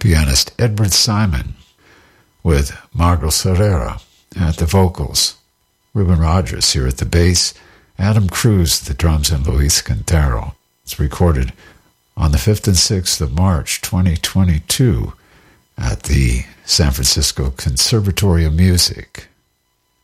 pianist Edward Simon, with Margot Herrera at the vocals, Ruben Rogers here at the bass, Adam Cruz at the drums, and Luis Quintero. It's recorded on the 5th and 6th of March 2022 at the San Francisco Conservatory of Music.